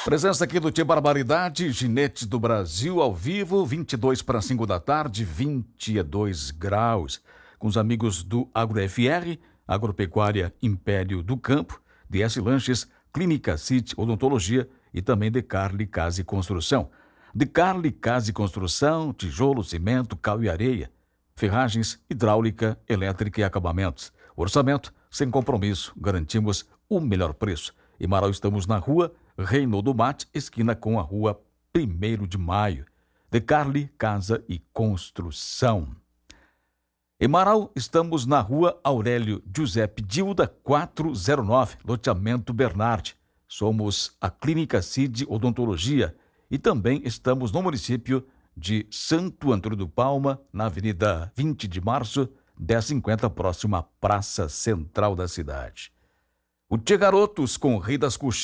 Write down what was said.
Presença aqui do Tia Barbaridade, Ginete do Brasil, ao vivo, 22 para 5 da tarde, 22 graus. Com os amigos do AgroFR, Agropecuária Império do Campo, DS Lanches, Clínica City Odontologia e também Decarli Casa e Construção. Decarli Casa e Construção, tijolo, cimento, cal e areia, ferragens, hidráulica, elétrica e acabamentos. Orçamento sem compromisso, garantimos o melhor preço. Em Marau estamos na rua Reino do Mate, esquina com a rua 1º de Maio. Decarli Casa e Construção. Em Marau estamos na rua Aurélio Giuseppe Dilda 409, loteamento Bernardi. Somos a Clínica Cid Odontologia e também estamos no município de Santo Antônio do Palma, na Avenida 20 de Março, 1050, próxima à Praça Central da cidade. O Tia Garotos com o Rei das Coxinhas